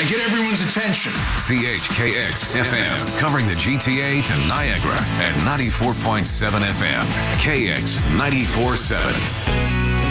I get everyone's attention. CHKX FM, covering the GTA to Niagara at 94.7 FM. KX 94.7.